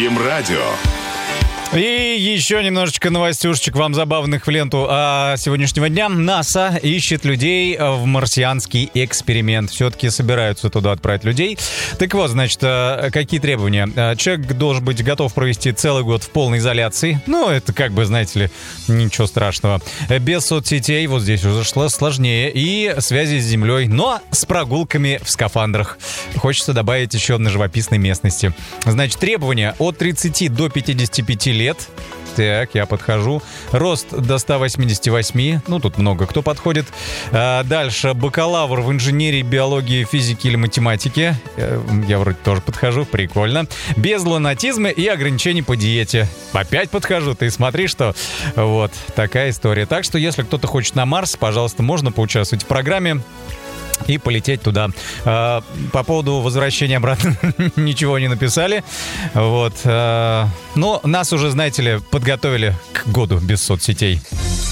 Эльдоррадио. И еще немножечко новостюшечек вам забавных в ленту сегодняшнего дня. НАСА ищет людей в марсианский эксперимент. Все-таки собираются туда отправить людей. Так вот, значит, какие требования? Человек должен быть готов провести целый год в полной изоляции. Ну, это как бы, знаете ли, ничего страшного. Без соцсетей, вот здесь уже сложнее. И связи с Землей, но с прогулками в скафандрах. Хочется добавить еще на живописной местности. Значит, требования от 30 до 55 лет. Так, я подхожу. Рост до 188. Ну, тут много кто подходит. Дальше. Бакалавр в инженерии, биологии, физике или математике. Я вроде тоже подхожу. Прикольно. Без лунатизма и ограничений по диете. Опять подхожу. Ты смотри, что... Вот, такая история. Так что, если кто-то хочет на Марс, пожалуйста, можно поучаствовать в программе и полететь туда. По поводу возвращения обратно ничего не написали. Вот. Но нас уже, знаете ли, подготовили к году без соцсетей.